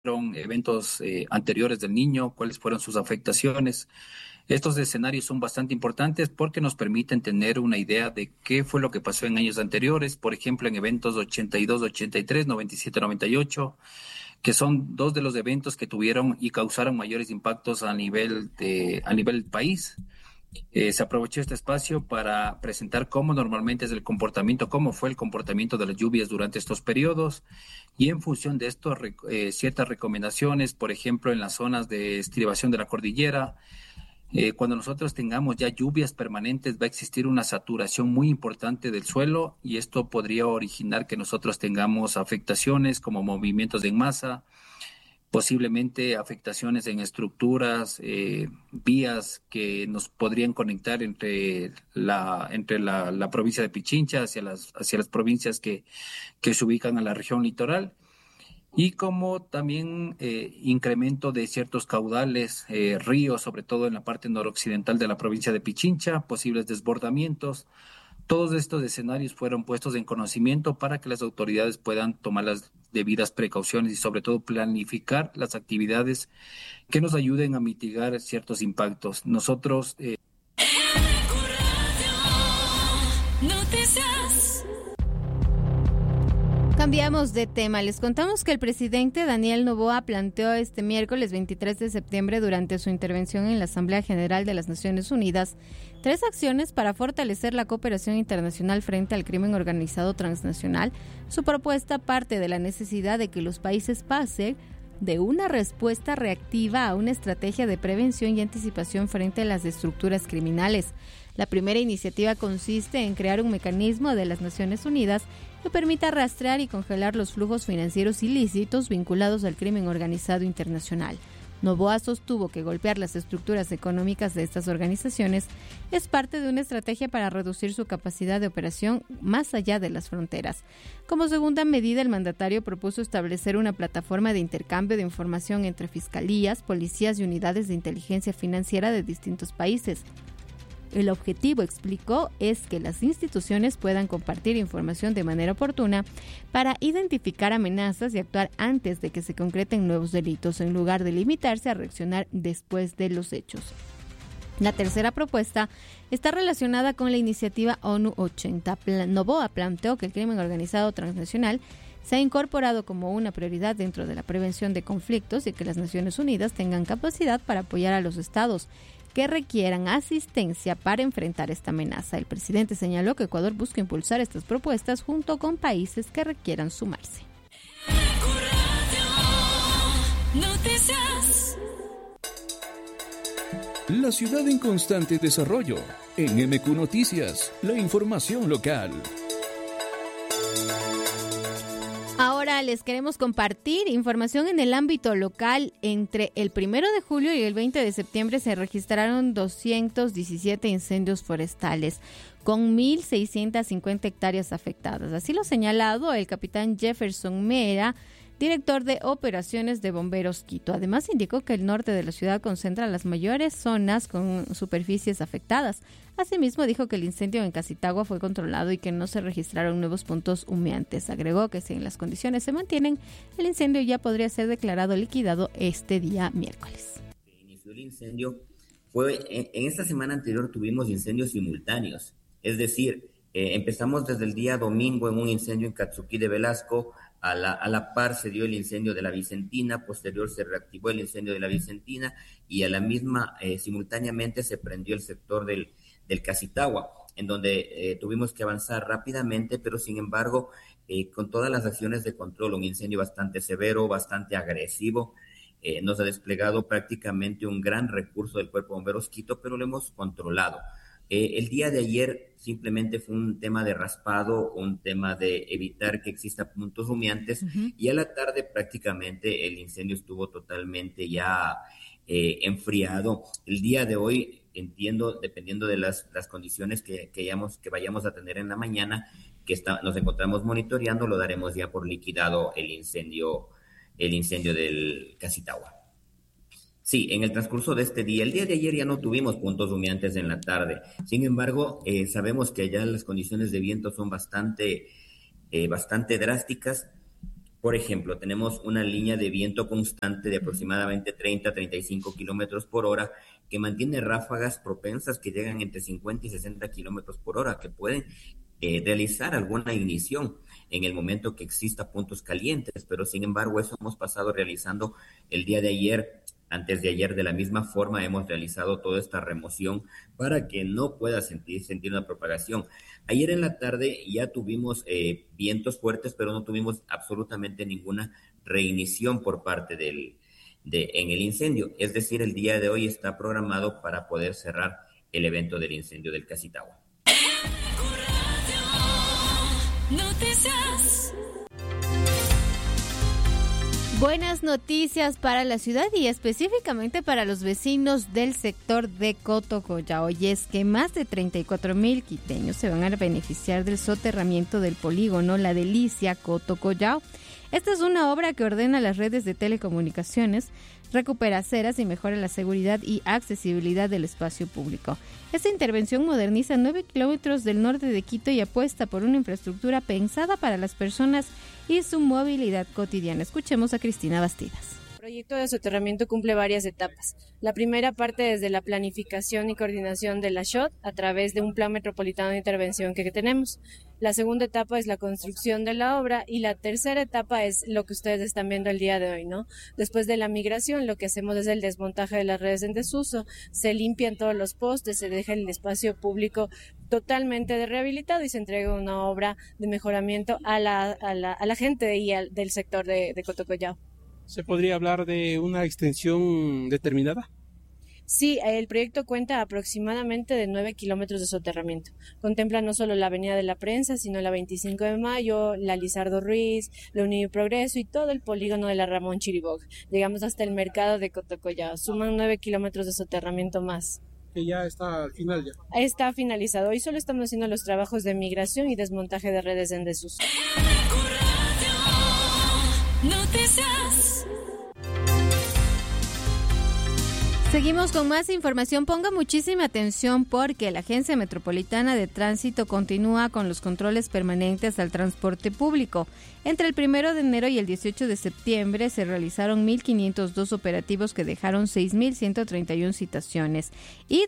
fueron eventos anteriores del niño, cuáles fueron sus afectaciones. Estos escenarios son bastante importantes porque nos permiten tener una idea de qué fue lo que pasó en años anteriores, por ejemplo, en eventos 82, 83, 97, 98, que son dos de los eventos que tuvieron y causaron mayores impactos a nivel país. Se aprovechó este espacio para presentar cómo normalmente es el comportamiento, cómo fue el comportamiento de las lluvias durante estos periodos y en función de esto ciertas recomendaciones, por ejemplo, en las zonas de estribación de la cordillera. Cuando nosotros tengamos ya lluvias permanentes, va a existir una saturación muy importante del suelo y esto podría originar que nosotros tengamos afectaciones como movimientos en masa, posiblemente afectaciones en estructuras, vías que nos podrían conectar entre la provincia de Pichincha hacia las provincias que se ubican a la región litoral. Y como también incremento de ciertos caudales, ríos, sobre todo en la parte noroccidental de la provincia de Pichincha, posibles desbordamientos. Todos estos escenarios fueron puestos en conocimiento para que las autoridades puedan tomar las debidas precauciones y sobre todo planificar las actividades que nos ayuden a mitigar ciertos impactos. Nosotros Cambiamos de tema. Les contamos que el presidente Daniel Noboa planteó este miércoles 23 de septiembre durante su intervención en la Asamblea General de las Naciones Unidas 3 acciones para fortalecer la cooperación internacional frente al crimen organizado transnacional. Su propuesta parte de la necesidad de que los países pasen de una respuesta reactiva a una estrategia de prevención y anticipación frente a las estructuras criminales. La primera iniciativa consiste en crear un mecanismo de las Naciones Unidas que permita rastrear y congelar los flujos financieros ilícitos vinculados al crimen organizado internacional. Noboa sostuvo que golpear las estructuras económicas de estas organizaciones es parte de una estrategia para reducir su capacidad de operación más allá de las fronteras. Como segunda medida, el mandatario propuso establecer una plataforma de intercambio de información entre fiscalías, policías y unidades de inteligencia financiera de distintos países. El objetivo, explicó, es que las instituciones puedan compartir información de manera oportuna para identificar amenazas y actuar antes de que se concreten nuevos delitos, en lugar de limitarse a reaccionar después de los hechos. La tercera propuesta está relacionada con la iniciativa ONU 80. Noboa planteó que el crimen organizado transnacional se ha incorporado como una prioridad dentro de la prevención de conflictos y que las Naciones Unidas tengan capacidad para apoyar a los estados que requieran asistencia para enfrentar esta amenaza. El presidente señaló que Ecuador busca impulsar estas propuestas junto con países que requieran sumarse. La ciudad en constante desarrollo. En MQ Noticias, la información local. Ahora les queremos compartir información en el ámbito local. Entre el 1 de julio y el 20 de septiembre se registraron 217 incendios forestales con 1.650 hectáreas afectadas. Así lo ha señalado el capitán Jefferson Mera, director de operaciones de Bomberos Quito. Además, indicó que el norte de la ciudad concentra las mayores zonas con superficies afectadas. Asimismo, dijo que el incendio en Casitagua fue controlado y que no se registraron nuevos puntos humeantes. Agregó que si en las condiciones se mantienen, el incendio ya podría ser declarado liquidado este día miércoles. Inició el incendio fue en esta semana anterior tuvimos incendios simultáneos, es decir, empezamos desde el día domingo en un incendio en Catsuquí de Velasco. A la par se dio el incendio de la Vicentina, posterior se reactivó el incendio de la Vicentina y a la misma simultáneamente se prendió el sector del Casitagua, en donde tuvimos que avanzar rápidamente, pero sin embargo, con todas las acciones de control, un incendio bastante severo, bastante agresivo, nos ha desplegado prácticamente un gran recurso del Cuerpo de Bomberos Quito, pero lo hemos controlado. El día de ayer simplemente fue un tema de raspado, un tema de evitar que exista puntos humeantes, y a la tarde prácticamente el incendio estuvo totalmente ya enfriado. El día de hoy, entiendo, dependiendo de las condiciones que vayamos a tener en la mañana, nos encontramos monitoreando, lo daremos ya por liquidado el incendio del Casitagua. Sí, en el transcurso de este día, el día de ayer ya no tuvimos puntos humeantes en la tarde. Sin embargo, sabemos que allá las condiciones de viento son bastante drásticas Por ejemplo, tenemos una línea de viento constante de aproximadamente 30 a 35 kilómetros por hora que mantiene ráfagas propensas que llegan entre 50 y 60 kilómetros por hora, que pueden realizar alguna ignición en el momento que exista puntos calientes, pero sin embargo eso hemos pasado realizando el día de ayer. Antes de ayer, de la misma forma, hemos realizado toda esta remoción para que no pueda sentir una propagación. Ayer en la tarde ya tuvimos vientos fuertes, pero no tuvimos absolutamente ninguna reignición por parte en el incendio. Es decir, el día de hoy está programado para poder cerrar el evento del incendio del Casitagua. Buenas noticias para la ciudad y específicamente para los vecinos del sector de Cotocollao. Y es que más de 34,000 quiteños se van a beneficiar del soterramiento del polígono La Delicia Cotocollao. Esta es una obra que ordena las redes de telecomunicaciones, recupera aceras y mejora la seguridad y accesibilidad del espacio público. Esta intervención moderniza 9 kilómetros del norte de Quito y apuesta por una infraestructura pensada para las personas y su movilidad cotidiana. Escuchemos a Cristina Bastidas. El proyecto de soterramiento cumple varias etapas. La primera parte desde la planificación y coordinación de la SHOT a través de un plan metropolitano de intervención que tenemos. La segunda etapa es la construcción de la obra y la tercera etapa es lo que ustedes están viendo el día de hoy, ¿no? Después de la migración, lo que hacemos es el desmontaje de las redes en desuso, se limpian todos los postes, se deja el espacio público totalmente rehabilitado y se entrega una obra de mejoramiento a la gente del sector de Cotocollao. ¿Se podría hablar de una extensión determinada? Sí, el proyecto cuenta aproximadamente de 9 kilómetros de soterramiento. Contempla no solo la Avenida de la Prensa, sino la 25 de Mayo, la Lizardo Ruiz, la Unión y Progreso y todo el polígono de la Ramón Chiriboga. Llegamos hasta el mercado de Cotocollao. Suman 9 kilómetros de soterramiento más. Que ya está al final ya. Está finalizado. Hoy solo estamos haciendo los trabajos de migración y desmontaje de redes en desuso. Seguimos con más información. Ponga muchísima atención porque la Agencia Metropolitana de Tránsito continúa con los controles permanentes al transporte público. Entre el 1 de enero y el 18 de septiembre se realizaron 1.502 operativos que dejaron 6.131 citaciones y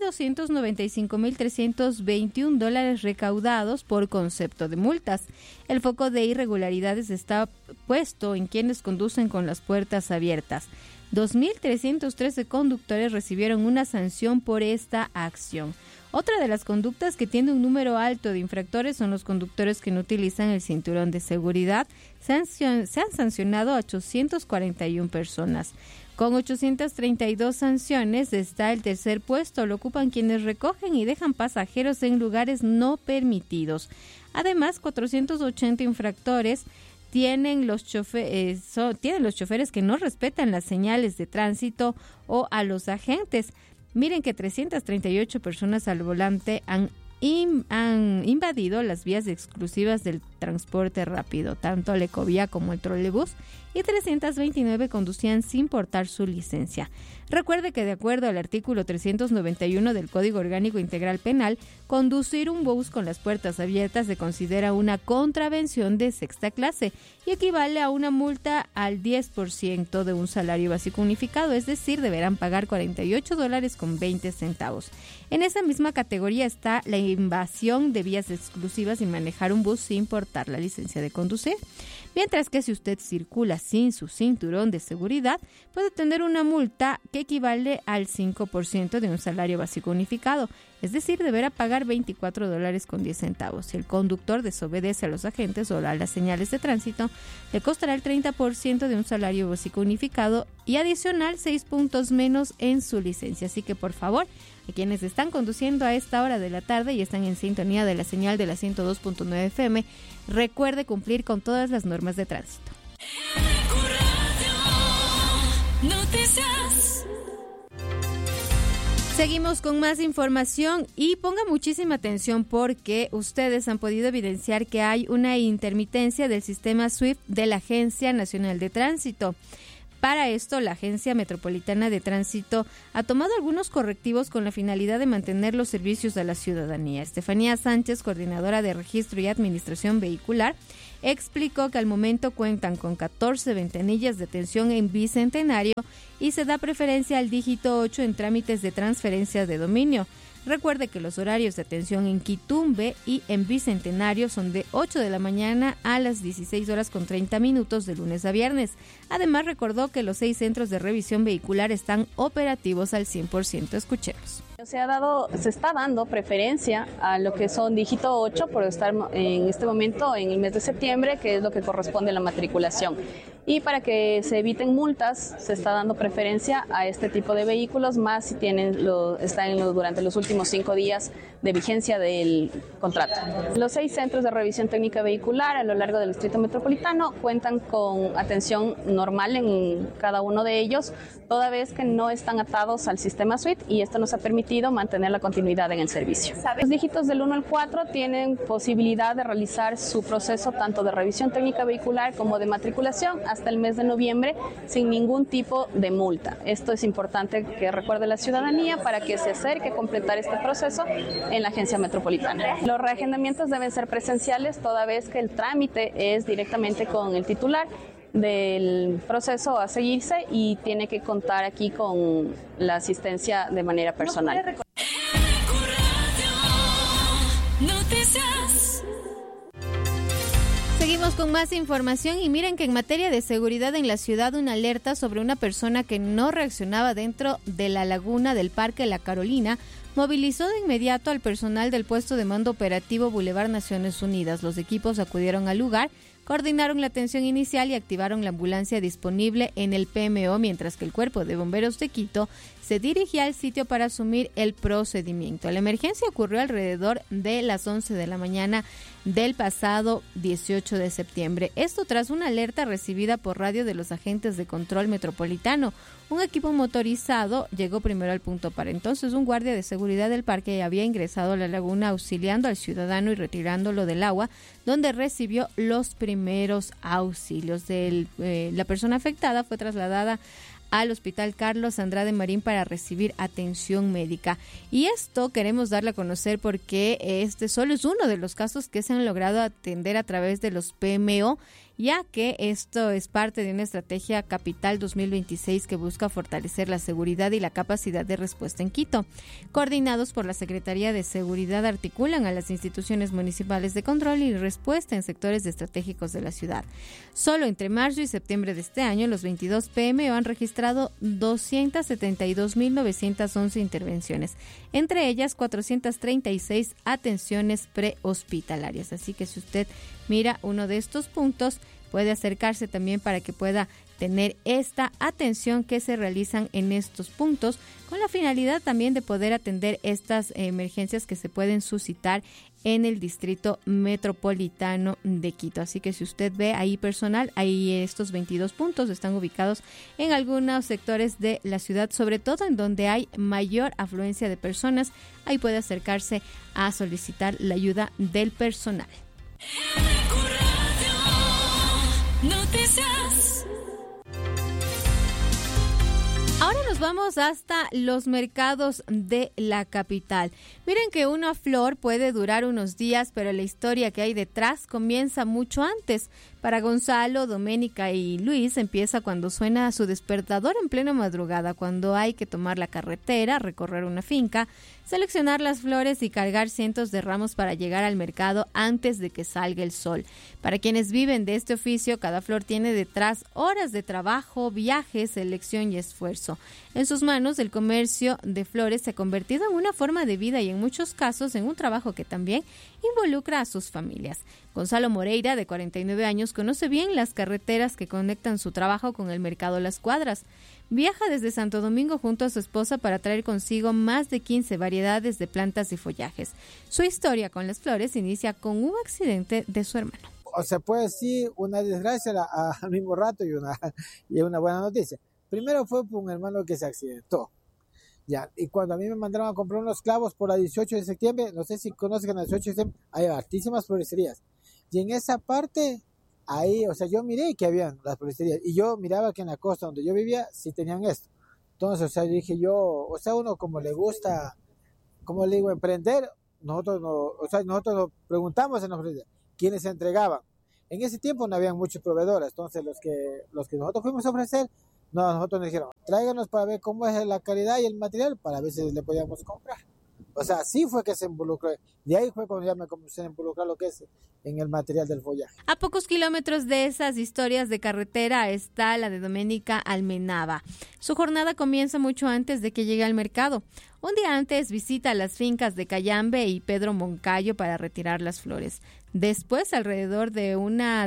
$295.321 recaudados por concepto de multas. El foco de irregularidades está puesto en quienes conducen con las puertas abiertas. 2.313 conductores recibieron una sanción por esta acción. Otra de las conductas que tiene un número alto de infractores son los conductores que no utilizan el cinturón de seguridad. Se han sancionado a 841 personas. Con 832 sanciones está el tercer puesto. Lo ocupan quienes recogen y dejan pasajeros en lugares no permitidos. Además, 480 infractores tienen los choferes que no respetan las señales de tránsito o a los agentes. Miren que 338 personas al volante han invadido las vías exclusivas del transporte rápido, tanto el Ecovía como el trolebús, y 329 conducían sin portar su licencia. Recuerde que de acuerdo al artículo 391 del Código Orgánico Integral Penal, conducir un bus con las puertas abiertas se considera una contravención de sexta clase y equivale a una multa al 10% de un salario básico unificado, es decir, deberán pagar $48.20. En esa misma categoría está la invasión de vías exclusivas y manejar un bus sin portar la licencia de conducir. Mientras que si usted circula sin su cinturón de seguridad, puede tener una multa que equivale al 5% de un salario básico unificado, es decir, deberá pagar $24.10. Si el conductor desobedece a los agentes o a las señales de tránsito, le costará el 30% de un salario básico unificado y adicional 6 puntos menos en su licencia. Así que, por favor, a quienes están conduciendo a esta hora de la tarde y están en sintonía de la señal de la 102.9 FM, recuerde cumplir con todas las normas de tránsito. Seguimos con más información y ponga muchísima atención porque ustedes han podido evidenciar que hay una intermitencia del sistema SWIFT de la Agencia Nacional de Tránsito. Para esto, la Agencia Metropolitana de Tránsito ha tomado algunos correctivos con la finalidad de mantener los servicios a la ciudadanía. Estefanía Sánchez, coordinadora de Registro y Administración Vehicular, explicó que al momento cuentan con 14 ventanillas de atención en Bicentenario y se da preferencia al dígito 8 en trámites de transferencia de dominio. Recuerde que los horarios de atención en Quitumbe y en Bicentenario son de 8 de la mañana a las 16 horas con 30 minutos de lunes a viernes. Además, recordó que los 6 centros de revisión vehicular están operativos al 100%. Escuchemos. Se está dando preferencia a lo que son dígito 8 por estar en este momento en el mes de septiembre, que es lo que corresponde a la matriculación. Y para que se eviten multas, se está dando preferencia a este tipo de vehículos, más si están durante los últimos 5 días de vigencia del contrato. Los 6 centros de revisión técnica vehicular a lo largo del Distrito Metropolitano cuentan con atención normal en cada uno de ellos, toda vez que no están atados al sistema suite, y esto nos ha permitido mantener la continuidad en el servicio. Los dígitos del 1 al 4 tienen posibilidad de realizar su proceso tanto de revisión técnica vehicular como de matriculación hasta el mes de noviembre sin ningún tipo de multa. Esto es importante que recuerde la ciudadanía para que se acerque a completar este proceso en la Agencia Metropolitana. Los reagendamientos deben ser presenciales toda vez que el trámite es directamente con el titular del proceso a seguirse y tiene que contar aquí con la asistencia de manera personal. Seguimos con más información y miren que en materia de seguridad en la ciudad, una alerta sobre una persona que no reaccionaba dentro de la laguna del Parque La Carolina movilizó de inmediato al personal del puesto de mando operativo Boulevard Naciones Unidas. Los equipos acudieron al lugar, coordinaron la atención inicial y activaron la ambulancia disponible en el PMO, mientras que el Cuerpo de Bomberos de Quito se dirigía al sitio para asumir el procedimiento. La emergencia ocurrió alrededor de las 11 de la mañana del pasado 18 de septiembre. Esto tras una alerta recibida por radio de los agentes de control metropolitano. Un equipo motorizado llegó primero al punto. Para entonces, un guardia de seguridad del parque había ingresado a la laguna auxiliando al ciudadano y retirándolo del agua, donde recibió los primeros auxilios. La persona afectada fue trasladada al Hospital Carlos Andrade Marín para recibir atención médica. Y esto queremos darle a conocer porque este solo es uno de los casos que se han logrado atender a través de los PMO, ya que esto es parte de una estrategia Capital 2026 que busca fortalecer la seguridad y la capacidad de respuesta en Quito. Coordinados por la Secretaría de Seguridad, articulan a las instituciones municipales de control y respuesta en sectores estratégicos de la ciudad. Solo entre marzo y septiembre de este año, los 22 PMO han registrado 272.911 intervenciones, entre ellas 436 atenciones prehospitalarias. Así que si usted mira uno de estos puntos, puede acercarse también para que pueda tener esta atención que se realizan en estos puntos, con la finalidad también de poder atender estas emergencias que se pueden suscitar en el Distrito Metropolitano de Quito. Así que si usted ve ahí personal, ahí estos 22 puntos están ubicados en algunos sectores de la ciudad, sobre todo en donde hay mayor afluencia de personas. Ahí puede acercarse a solicitar la ayuda del personal. Noticias. Ahora nos vamos hasta los mercados de la capital. Miren que una flor puede durar unos días, pero la historia que hay detrás comienza mucho antes. Para Gonzalo, Doménica y Luis empieza cuando suena su despertador en plena madrugada, cuando hay que tomar la carretera, recorrer una finca, seleccionar las flores y cargar cientos de ramos para llegar al mercado antes de que salga el sol. Para quienes viven de este oficio, cada flor tiene detrás horas de trabajo, viajes, selección y esfuerzo. En sus manos, el comercio de flores se ha convertido en una forma de vida y en muchos casos en un trabajo que también involucra a sus familias. Gonzalo Moreira, de 49 años, conoce bien las carreteras que conectan su trabajo con el mercado Las Cuadras. Viaja desde Santo Domingo junto a su esposa para traer consigo más de 15 variedades de plantas y follajes. Su historia con las flores inicia con un accidente de su hermano. O sea, puede decir una desgracia al mismo rato y una buena noticia. Primero fue por un hermano que se accidentó. Ya, y cuando a mí me mandaron a comprar unos clavos por la 18 de septiembre, no sé si conocen que en la 18 de septiembre hay altísimas floristerías. Y en esa parte ahí, o sea, yo miré que habían las floristerías y yo miraba que en la costa donde yo vivía sí tenían esto. Entonces, o sea, dije yo, o sea, uno como le gusta, como le digo, emprender, nosotros nos preguntamos en la floristería quiénes se entregaban. En ese tiempo no habían muchos proveedores, entonces los que nosotros fuimos a ofrecer, nosotros nos dijeron, tráiganos para ver cómo es la calidad y el material para ver si le podíamos comprar. O sea, así fue que se involucró. De ahí fue cuando ya me comencé a involucrar lo que es en el material del follaje. A pocos kilómetros de esas historias de carretera está la de Doménica Almenaba. Su jornada comienza mucho antes de que llegue al mercado. Un día antes visita las fincas de Cayambe y Pedro Moncayo para retirar las flores. Después, alrededor de la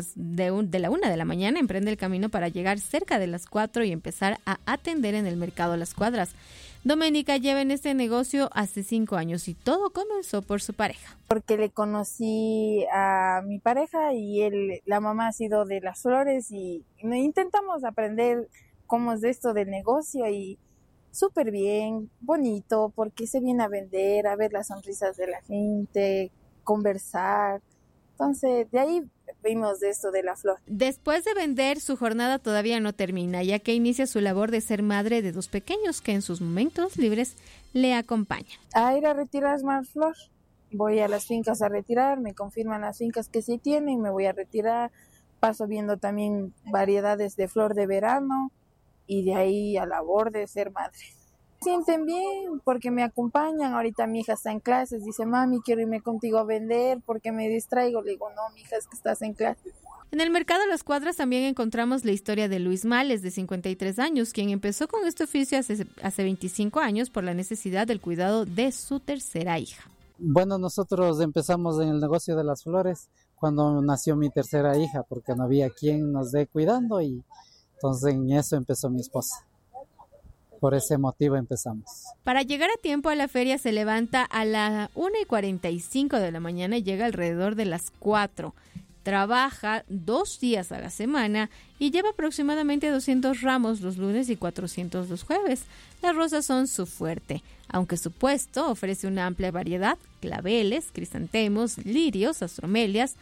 1 de la mañana, emprende el camino para llegar cerca de las 4 y empezar a atender en el mercado Las Cuadras. Doménica lleva en este negocio hace 5 años y todo comenzó por su pareja. Porque le conocí a mi pareja y la mamá ha sido de las flores y intentamos aprender cómo es esto del negocio y súper bien, bonito, porque se viene a vender, a ver las sonrisas de la gente, conversar. Entonces, de ahí vimos de esto de la flor. Después de vender, su jornada todavía no termina, ya que inicia su labor de ser madre de 2 pequeños que en sus momentos libres le acompañan. A ir a retirar más flor. Voy a las fincas a retirar, me confirman las fincas que sí tienen, me voy a retirar. Paso viendo también variedades de flor de verano y de ahí a la labor de ser madre. Sienten bien porque me acompañan. Ahorita mi hija está en clases, dice, mami, quiero irme contigo a vender porque me distraigo. Le digo, no, mi hija, es que estás en clase. En el mercado Las Cuadras también encontramos la historia de Luis Males, de 53 años, quien empezó con este oficio hace 25 años por la necesidad del cuidado de su tercera hija. Bueno, nosotros empezamos en el negocio de las flores cuando nació mi tercera hija, porque no había quien nos dé cuidando y entonces en eso empezó mi esposa. Por ese motivo empezamos. Para llegar a tiempo a la feria se levanta a las 1:45 de la mañana y llega alrededor de las 4. Trabaja 2 días a la semana y lleva aproximadamente 200 ramos los lunes y 400 los jueves. Las rosas son su fuerte, aunque su puesto ofrece una amplia variedad: claveles, crisantemos, lirios, astromelias,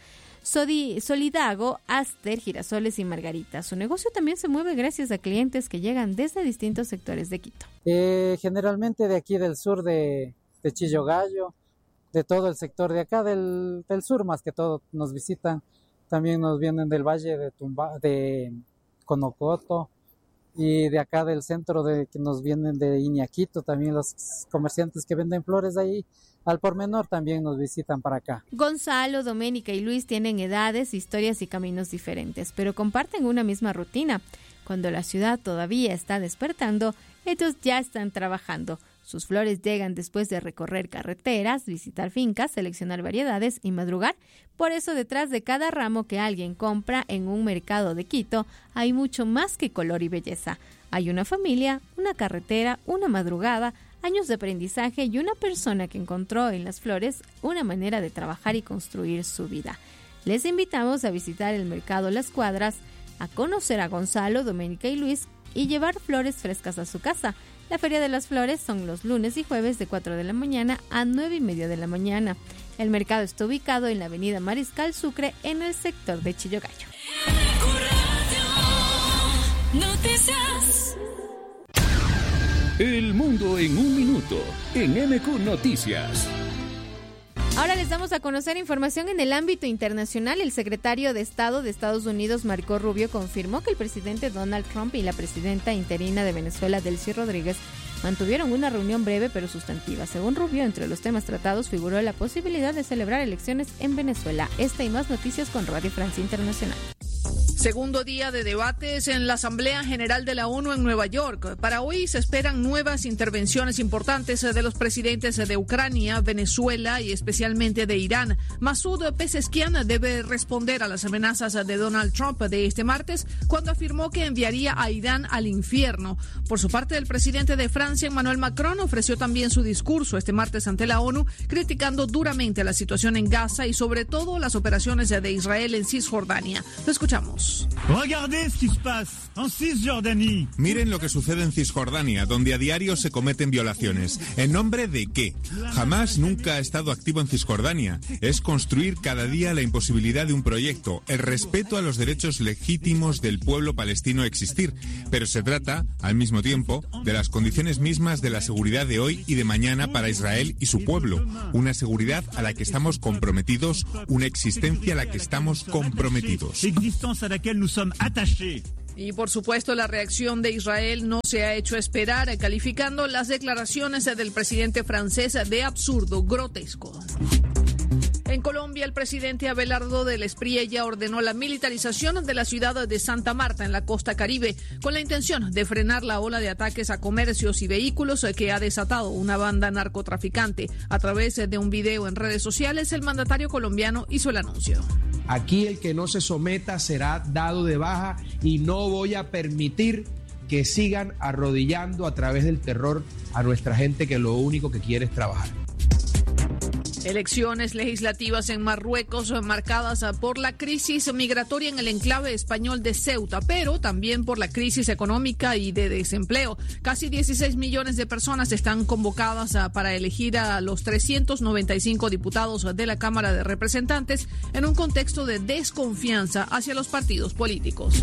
solidago, aster, girasoles y margaritas. Su negocio también se mueve gracias a clientes que llegan desde distintos sectores de Quito. Generalmente de aquí del sur de Chillogallo, de todo el sector de acá del sur, más que todo nos visitan. También nos vienen del valle de Conocoto y de acá del centro que nos vienen de Iñaquito. También los comerciantes que venden flores de ahí al por menor también nos visitan para acá. Gonzalo, Doménica y Luis tienen edades, historias y caminos diferentes, pero comparten una misma rutina. Cuando la ciudad todavía está despertando, ellos ya están trabajando. Sus flores llegan después de recorrer carreteras, visitar fincas, seleccionar variedades y madrugar. Por eso detrás de cada ramo que alguien compra en un mercado de Quito hay mucho más que color y belleza. Hay una familia, una carretera, una madrugada, años de aprendizaje y una persona que encontró en las flores una manera de trabajar y construir su vida. Les invitamos a visitar el mercado Las Cuadras, a conocer a Gonzalo, Doménica y Luis y llevar flores frescas a su casa. La Feria de las Flores son los lunes y jueves de 4 de la mañana a 9:30 de la mañana. El mercado está ubicado en la avenida Mariscal Sucre, en el sector de Chillogallo. El mundo en un minuto, en MQ Noticias. Ahora les damos a conocer información en el ámbito internacional. El secretario de Estado de Estados Unidos, Marco Rubio, confirmó que el presidente Donald Trump y la presidenta interina de Venezuela, Delcy Rodríguez, mantuvieron una reunión breve pero sustantiva. Según Rubio, entre los temas tratados figuró la posibilidad de celebrar elecciones en Venezuela. Esta y más noticias con Radio Francia Internacional. Segundo día de debates en la Asamblea General de la ONU en Nueva York. Para hoy se esperan nuevas intervenciones importantes de los presidentes de Ucrania, Venezuela y especialmente de Irán. Masoud Pezeshkian debe responder a las amenazas de Donald Trump de este martes, cuando afirmó que enviaría a Irán al infierno. Por su parte, el presidente de Francia, Emmanuel Macron, ofreció también su discurso este martes ante la ONU, criticando duramente la situación en Gaza y sobre todo las operaciones de Israel en Cisjordania. Lo escuchamos. Unidos. Miren lo que sucede en Cisjordania, donde a diario se cometen violaciones. ¿En nombre de qué? Hamás nunca ha estado activo en Cisjordania. Es construir cada día la imposibilidad de un proyecto, el respeto a los derechos legítimos del pueblo palestino a existir. Pero se trata, al mismo tiempo, de las condiciones mismas de la seguridad de hoy y de mañana para Israel y su pueblo. Una seguridad a la que estamos comprometidos, una existencia a la que estamos comprometidos. Y por supuesto la reacción de Israel no se ha hecho esperar, calificando las declaraciones del presidente francés de absurdo, grotesco. En Colombia, el presidente Abelardo del Espriella ordenó la militarización de la ciudad de Santa Marta, en la costa caribe, con la intención de frenar la ola de ataques a comercios y vehículos que ha desatado una banda narcotraficante. A través de un video en redes sociales, el mandatario colombiano hizo el anuncio. Aquí el que no se someta será dado de baja y no voy a permitir que sigan arrodillando a través del terror a nuestra gente que lo único que quiere es trabajar. Elecciones legislativas en Marruecos marcadas por la crisis migratoria en el enclave español de Ceuta, pero también por la crisis económica y de desempleo. Casi 16 millones de personas están convocadas para elegir a los 395 diputados de la Cámara de Representantes en un contexto de desconfianza hacia los partidos políticos.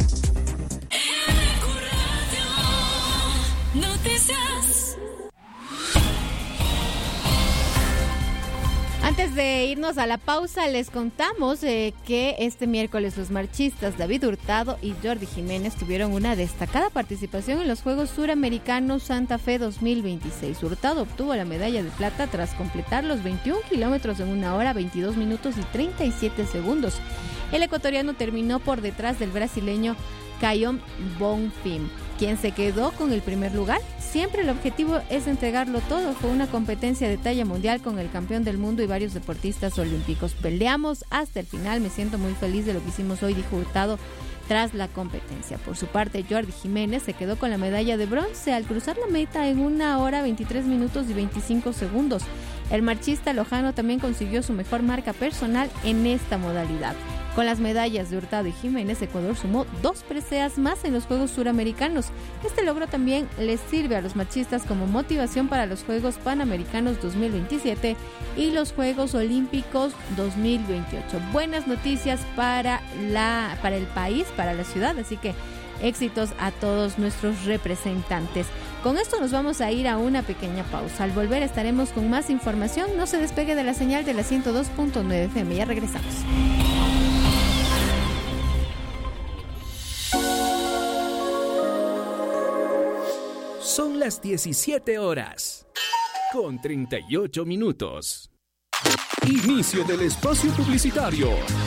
Antes de irnos a la pausa, les contamos que este miércoles los marchistas David Hurtado y Jordi Jiménez tuvieron una destacada participación en los Juegos Suramericanos Santa Fe 2026. Hurtado obtuvo la medalla de plata tras completar los 21 kilómetros en 1 hora, 22 minutos y 37 segundos. El ecuatoriano terminó por detrás del brasileño Caio Bonfim, quien se quedó con el primer lugar. Siempre el objetivo es entregarlo todo. Fue una competencia de talla mundial con el campeón del mundo y varios deportistas olímpicos. Peleamos hasta el final. Me siento muy feliz de lo que hicimos hoy, dijo Hurtado tras la competencia. Por su parte, Jordi Jiménez se quedó con la medalla de bronce al cruzar la meta en 1 hora, 23 minutos y 25 segundos. El marchista lojano también consiguió su mejor marca personal en esta modalidad. Con las medallas de Hurtado y Jiménez, Ecuador sumó 2 preseas más en los Juegos Suramericanos. Este logro también les sirve a los marchistas como motivación para los Juegos Panamericanos 2027 y los Juegos Olímpicos 2028. Buenas noticias para el país, para la ciudad, así que éxitos a todos nuestros representantes. Con esto nos vamos a ir a una pequeña pausa. Al volver estaremos con más información. No se despegue de la señal de la 102.9 FM. Ya regresamos. Son las 17 horas, con 38 minutos. Inicio del espacio publicitario.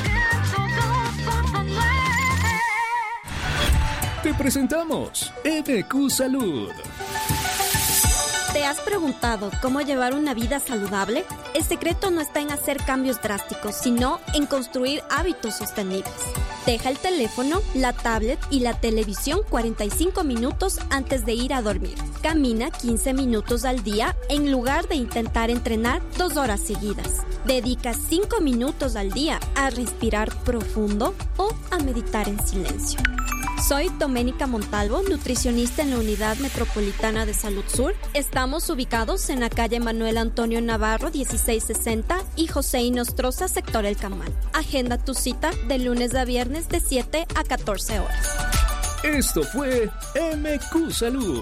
Te presentamos MQ Salud. ¿Te has preguntado cómo llevar una vida saludable? El secreto no está en hacer cambios drásticos, sino en construir hábitos sostenibles. Deja el teléfono, la tablet y la televisión 45 minutos antes de ir a dormir. Camina 15 minutos al día en lugar de intentar entrenar 2 horas seguidas. Dedica 5 minutos al día a respirar profundo o a meditar en silencio. Soy Doménica Montalvo, nutricionista en la Unidad Metropolitana de Salud Sur. Estamos ubicados en la calle Manuel Antonio Navarro, 1660 y José Inostroza, sector El Camal. Agenda tu cita de lunes a viernes de 7 a 14 horas. Esto fue MQ Salud.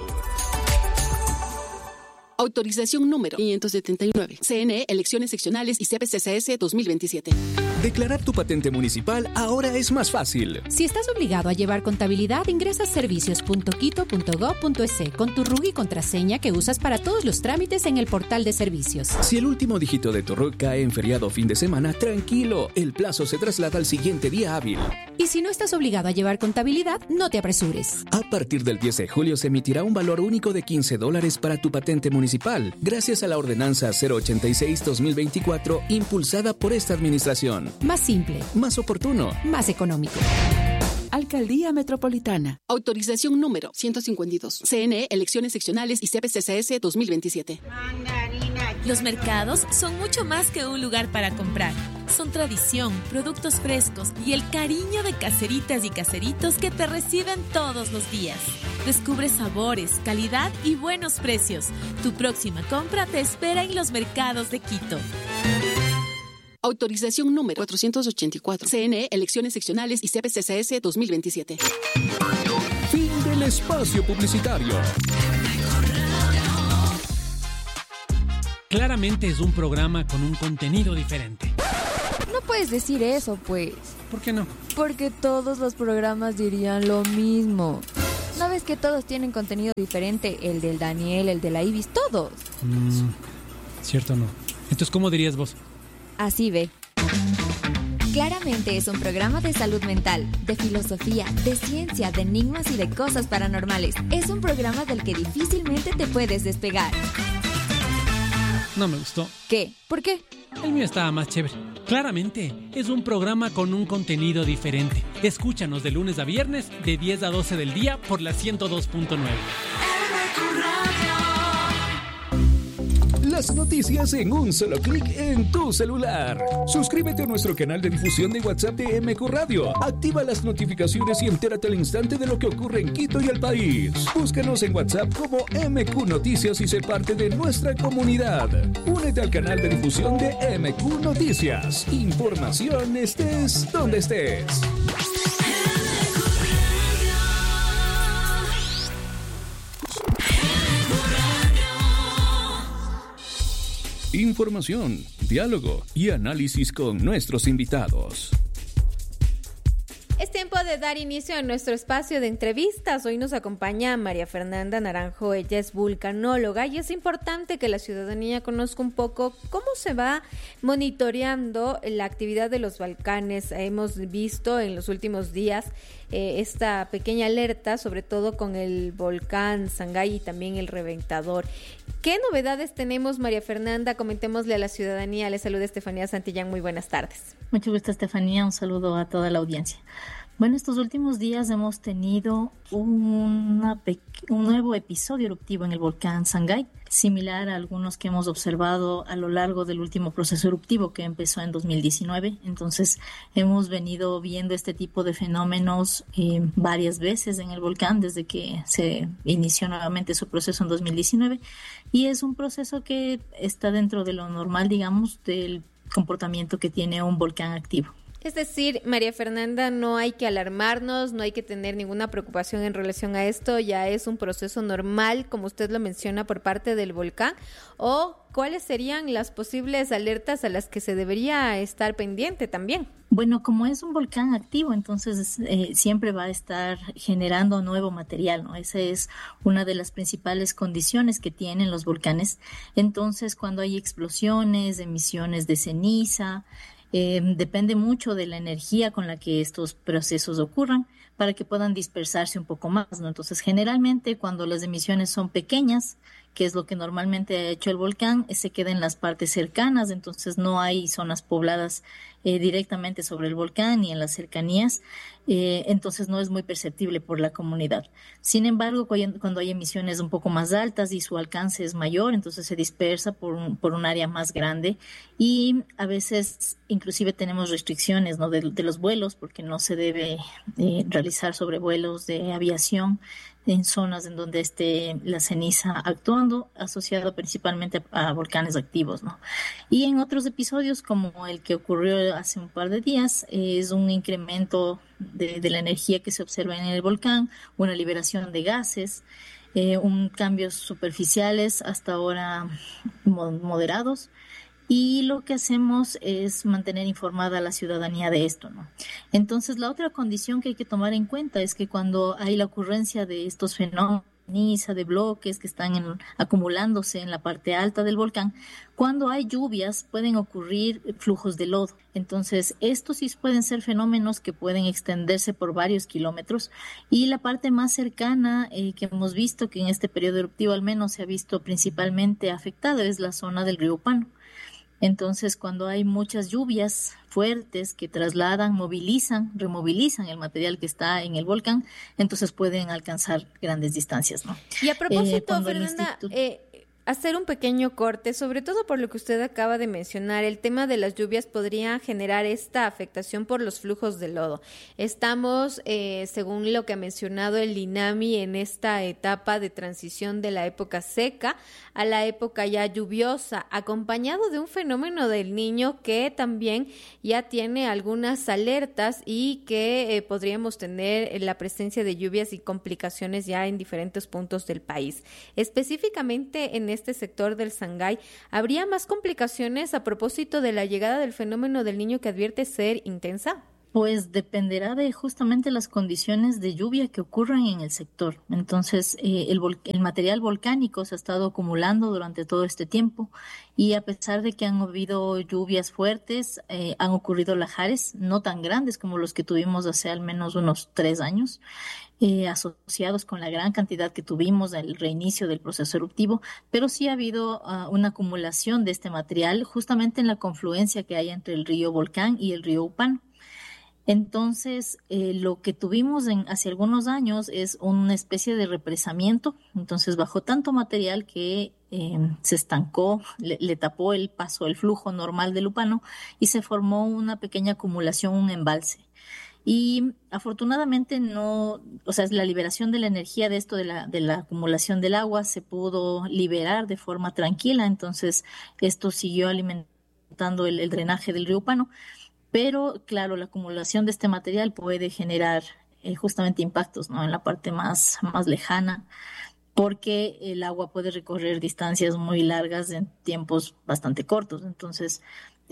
Autorización número 579. CNE, Elecciones Seccionales y CPCCS 2027. Declarar tu patente municipal ahora es más fácil. Si estás obligado a llevar contabilidad, ingresa a servicios.quito.gov.es con tu RUC y contraseña que usas para todos los trámites en el portal de servicios. Si el último dígito de tu RUC cae en feriado o fin de semana, tranquilo, el plazo se traslada al siguiente día hábil. Y si no estás obligado a llevar contabilidad, no te apresures. A partir del 10 de julio se emitirá un valor único de $15 para tu patente municipal, gracias a la ordenanza 086-2024 impulsada por esta administración. Más simple, más oportuno, más económico. Alcaldía Metropolitana. Autorización número 152. CNE, Elecciones Seccionales y CPCCS 2027. Los mercados son mucho más que un lugar para comprar. son tradición, productos frescos y el cariño de caseritas y caseritos que te reciben todos los días. Descubre sabores, calidad y buenos precios. Tu próxima compra te espera en los mercados de Quito. Autorización número 484. CNE, Elecciones Seccionales y CPCCS 2027. Fin del espacio publicitario. Claramente es un programa con un contenido diferente. No puedes decir eso, pues. ¿Por qué no? Porque todos los programas dirían lo mismo. ¿No ves que todos tienen contenido diferente? El del Daniel, el de la Ibis, todos. Cierto no. Entonces, ¿cómo dirías vos? Así ve. Claramente es un programa de salud mental, de filosofía, de ciencia, de enigmas y de cosas paranormales. Es un programa del que difícilmente te puedes despegar. No me gustó. ¿Qué? ¿Por qué? El mío estaba más chévere. Claramente es un programa con un contenido diferente. Escúchanos de lunes a viernes de 10 a 12 del día por la 102.9. Las noticias en un solo clic en tu celular. Suscríbete a nuestro canal de difusión de WhatsApp de MQ Radio. Activa las notificaciones y entérate al instante de lo que ocurre en Quito y el país. Búscanos en WhatsApp como MQ Noticias y sé parte de nuestra comunidad. Únete al canal de difusión de MQ Noticias. Información estés donde estés. Información, diálogo y análisis con nuestros invitados. Es tiempo de dar inicio a nuestro espacio de entrevistas. Hoy nos acompaña María Fernanda Naranjo. Ella es vulcanóloga y es importante que la ciudadanía conozca un poco cómo se va monitoreando la actividad de los volcanes. Hemos visto en los últimos días esta pequeña alerta, sobre todo con el volcán Sangay y también el Reventador. ¿Qué novedades tenemos, María Fernanda? Comentémosle a la ciudadanía. Les saluda Estefanía Santillán. Muy buenas tardes. Mucho gusto, Estefanía. Un saludo a toda la audiencia. Bueno, estos últimos días hemos tenido un nuevo episodio eruptivo en el volcán Sangay, similar a algunos que hemos observado a lo largo del último proceso eruptivo que empezó en 2019. Entonces, hemos venido viendo este tipo de fenómenos varias veces en el volcán desde que se inició nuevamente su proceso en 2019. Y es un proceso que está dentro de lo normal, digamos, del comportamiento que tiene un volcán activo. Es decir, María Fernanda, no hay que alarmarnos, no hay que tener ninguna preocupación en relación a esto, ya es un proceso normal, como usted lo menciona, por parte del volcán, o ¿cuáles serían las posibles alertas a las que se debería estar pendiente también? Bueno, como es un volcán activo, entonces siempre va a estar generando nuevo material, ¿no? Esa es una de las principales condiciones que tienen los volcanes. Entonces, cuando hay explosiones, emisiones de ceniza, depende mucho de la energía con la que estos procesos ocurran para que puedan dispersarse un poco más, ¿no? Entonces, generalmente cuando las emisiones son pequeñas, que es lo que normalmente ha hecho el volcán, se queda en las partes cercanas, entonces no hay zonas pobladas directamente sobre el volcán ni en las cercanías, entonces no es muy perceptible por la comunidad. Sin embargo, cuando hay emisiones un poco más altas y su alcance es mayor, entonces se dispersa por un área más grande y a veces inclusive tenemos restricciones, ¿no? de los vuelos, porque no se debe realizar sobrevuelos de aviación en zonas en donde esté la ceniza actuando, asociado principalmente a volcanes activos, ¿no? Y en otros episodios, como el que ocurrió hace un par de días, es un incremento de la energía que se observa en el volcán, una liberación de gases, cambios superficiales hasta ahora moderados. Y lo que hacemos es mantener informada a la ciudadanía de esto, ¿no? Entonces, la otra condición que hay que tomar en cuenta es que cuando hay la ocurrencia de estos fenómenos de bloques que están acumulándose en la parte alta del volcán, cuando hay lluvias pueden ocurrir flujos de lodo. Entonces, estos sí pueden ser fenómenos que pueden extenderse por varios kilómetros y la parte más cercana que hemos visto, que en este periodo eruptivo al menos se ha visto principalmente afectada, es la zona del río Pano. Entonces, cuando hay muchas lluvias fuertes que trasladan, removilizan el material que está en el volcán, entonces pueden alcanzar grandes distancias, ¿no? Y a propósito, Fernanda, hacer un pequeño corte, sobre todo por lo que usted acaba de mencionar. El tema de las lluvias podría generar esta afectación por los flujos de lodo. Estamos, según lo que ha mencionado el INAMI, en esta etapa de transición de la época seca a la época ya lluviosa, acompañado de un fenómeno del Niño que también ya tiene algunas alertas y que podríamos tener la presencia de lluvias y complicaciones ya en diferentes puntos del país. Específicamente en este sector del Sangay, ¿habría más complicaciones a propósito de la llegada del fenómeno del Niño que advierte ser intensa? Pues dependerá de justamente las condiciones de lluvia que ocurran en el sector. Entonces, el material volcánico se ha estado acumulando durante todo este tiempo y a pesar de que han habido lluvias fuertes, han ocurrido lajares no tan grandes como los que tuvimos hace al menos unos 3 años, asociados con la gran cantidad que tuvimos del reinicio del proceso eruptivo, pero sí ha habido una acumulación de este material justamente en la confluencia que hay entre el río Volcán y el río Upano. Entonces, lo que tuvimos hace algunos años es una especie de represamiento. Entonces, bajó tanto material que se estancó, le tapó el paso, el flujo normal del Upano y se formó una pequeña acumulación, un embalse. Y afortunadamente la liberación de la energía de esto, de la acumulación del agua, se pudo liberar de forma tranquila. Entonces, esto siguió alimentando el drenaje del río Upano. Pero, claro, la acumulación de este material puede generar justamente impactos, ¿no?, en la parte más lejana, porque el agua puede recorrer distancias muy largas en tiempos bastante cortos. Entonces,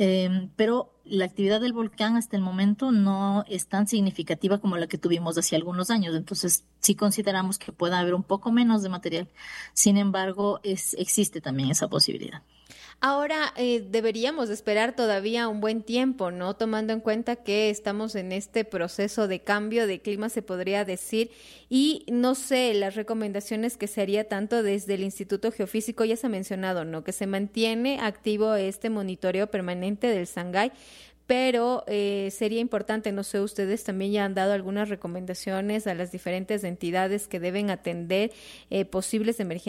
pero la actividad del volcán hasta el momento no es tan significativa como la que tuvimos hace algunos años. Entonces, sí consideramos que pueda haber un poco menos de material. Sin embargo, existe también esa posibilidad. Ahora, deberíamos esperar todavía un buen tiempo, ¿no? Tomando en cuenta que estamos en este proceso de cambio de clima, se podría decir, y no sé, las recomendaciones que se haría tanto desde el Instituto Geofísico, ya se ha mencionado, ¿no?, que se mantiene activo este monitoreo permanente del Sangay, pero sería importante, no sé, ustedes también ya han dado algunas recomendaciones a las diferentes entidades que deben atender posibles emergencias